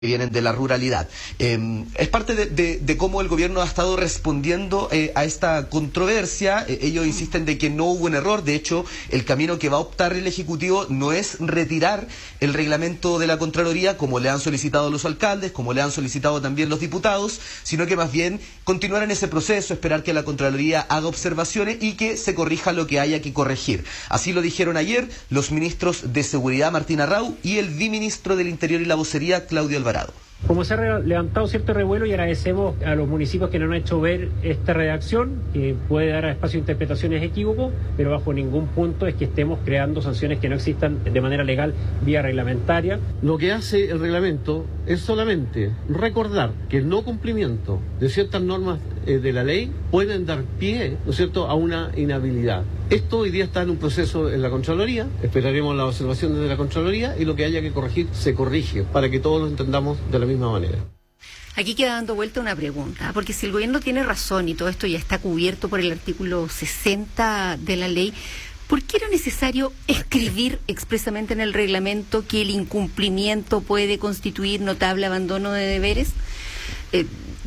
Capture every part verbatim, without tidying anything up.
que vienen de la ruralidad. Eh, es parte de, de, de cómo el gobierno ha estado respondiendo eh, a esta controversia. Eh, ellos insisten de que no hubo un error. De hecho, el camino que va a optar el Ejecutivo no es retirar el reglamento de la Contraloría, como le han solicitado los alcaldes, como le han solicitado también los diputados, sino que más bien continuar en ese proceso, esperar que la Contraloría haga observaciones y que se corrija lo que haya que corregir. Así lo dijeron ayer los ministros de Seguridad, Martín Arrau, y el viceministro del Interior y la Vocería, Claudio Alvarado. Como se ha levantado cierto revuelo, y agradecemos a los municipios que nos han hecho ver esta redacción, que puede dar espacio a interpretaciones equívocos, pero bajo ningún punto es que estemos creando sanciones que no existan de manera legal vía reglamentaria. Lo que hace el reglamento es solamente recordar que el no cumplimiento de ciertas normas eh, de la ley pueden dar pie, ¿no es cierto?, a una inhabilidad. Esto hoy día está en un proceso en la Contraloría, esperaremos la observación desde la Contraloría y lo que haya que corregir se corrige para que todos lo entendamos de la misma manera. Aquí queda dando vuelta una pregunta, porque si el gobierno tiene razón y todo esto ya está cubierto por el artículo sesenta de la ley, ¿por qué era necesario escribir expresamente en el reglamento que el incumplimiento puede constituir notable abandono de deberes? Eh,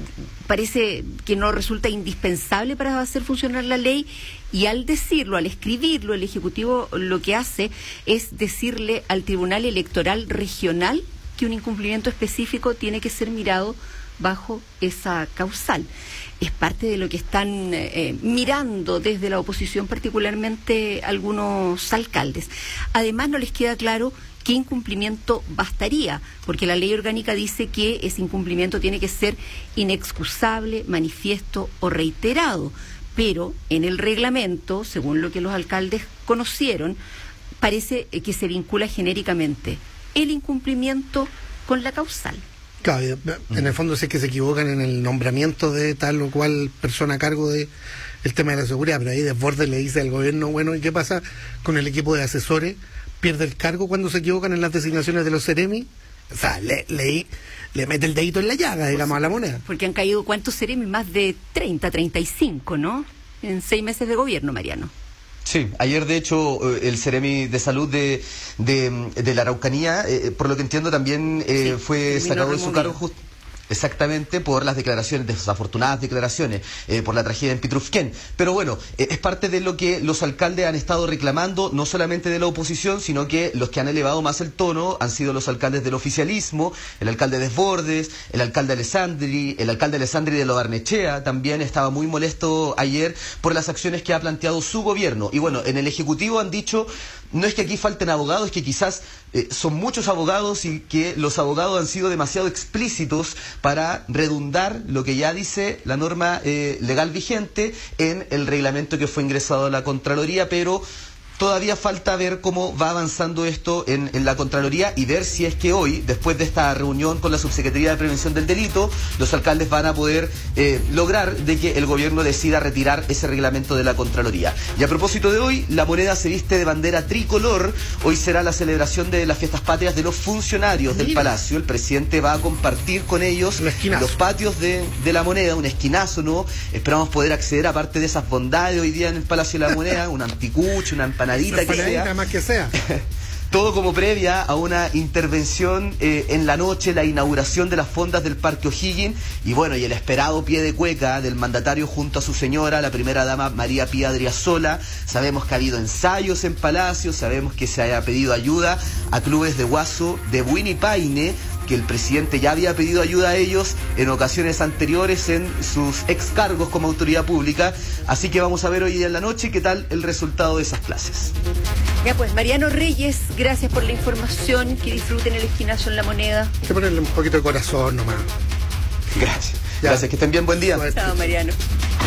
parece que no resulta indispensable para hacer funcionar la ley, y al decirlo, al escribirlo, el Ejecutivo lo que hace es decirle al Tribunal Electoral Regional que un incumplimiento específico tiene que ser mirado bajo esa causal. Es parte de lo que están eh, mirando desde la oposición, particularmente algunos alcaldes. Además, no les queda claro qué incumplimiento bastaría, porque la ley orgánica dice que ese incumplimiento tiene que ser inexcusable, manifiesto o reiterado, pero en el reglamento, según lo que los alcaldes conocieron, parece que se vincula genéricamente el incumplimiento con la causal. Claro, en el fondo sí es que se equivocan en el nombramiento de tal o cual persona a cargo de el tema de la seguridad, pero ahí Desbordes le dice al gobierno, bueno, ¿y qué pasa con el equipo de asesores? ¿Pierde el cargo cuando se equivocan en las designaciones de los Ceremi? O sea, le, le, le mete el dedito en la llaga, digamos, a la moneda. Porque han caído, ¿cuántos Ceremi? Más de treinta, treinta y cinco, ¿no? En seis meses de gobierno, Mariano. Sí, ayer de hecho el Ceremi de Salud de, de, de la Araucanía, eh, por lo que entiendo también eh, sí, fue sacado de su cargo justo. Exactamente, por las declaraciones, desafortunadas declaraciones, eh, por la tragedia en Pitrufquén. Pero bueno, eh, es parte de lo que los alcaldes han estado reclamando, no solamente de la oposición, sino que los que han elevado más el tono han sido los alcaldes del oficialismo, el alcalde Desbordes, el alcalde Alessandri, el alcalde Alessandri de Lo Barnechea también estaba muy molesto ayer por las acciones que ha planteado su gobierno. Y bueno, en el Ejecutivo han dicho, no es que aquí falten abogados, es que quizás eh, son muchos abogados y que los abogados han sido demasiado explícitos para redundar lo que ya dice la norma eh, legal vigente en el reglamento que fue ingresado a la Contraloría, pero todavía falta ver cómo va avanzando esto en, en la Contraloría y ver si es que hoy, después de esta reunión con la Subsecretaría de Prevención del Delito, los alcaldes van a poder eh, lograr de que el gobierno decida retirar ese reglamento de la Contraloría. Y a propósito de hoy, la moneda se viste de bandera tricolor. Hoy será la celebración de las fiestas patrias de los funcionarios del Palacio. El presidente va a compartir con ellos los patios de, de la moneda, un esquinazo, ¿no? Esperamos poder acceder, aparte de esas bondades hoy día en el Palacio de la Moneda, un anticucho, una empanadita. Empanadita que sea, más que sea. Todo como previa a una intervención eh, en la noche, la inauguración de las fondas del Parque O'Higgins y bueno, y el esperado pie de cueca del mandatario junto a su señora, la primera dama María Pía Adriasola. Sabemos que ha habido ensayos en Palacio, sabemos que se haya pedido ayuda a clubes de Guaso, de Buin y Paine, que el presidente ya había pedido ayuda a ellos en ocasiones anteriores en sus excargos como autoridad pública. Así que vamos a ver hoy en la noche qué tal el resultado de esas clases. Ya pues, Mariano Reyes, gracias por la información, que disfruten el esquinazo en la moneda. Hay que ponerle un poquito de corazón nomás. Gracias. Ya. Gracias, que estén bien, buen día. Chao, Mariano.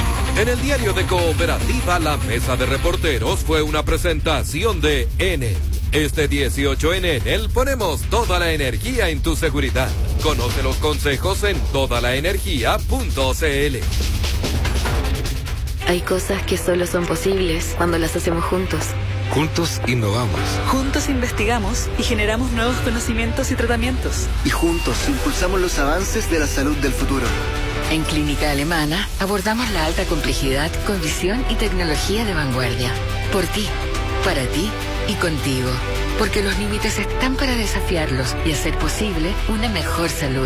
En el diario de Cooperativa, la mesa de reporteros fue una presentación de Enel. Este dieciocho en Enel ponemos toda la energía en tu seguridad. Conoce los consejos en toda la energía punto c l. Hay cosas que solo son posibles cuando las hacemos juntos. Juntos innovamos. Juntos investigamos y generamos nuevos conocimientos y tratamientos. Y juntos impulsamos los avances de la salud del futuro. En Clínica Alemana abordamos la alta complejidad con visión y tecnología de vanguardia. Por ti, para ti y contigo. Porque los límites están para desafiarlos y hacer posible una mejor salud.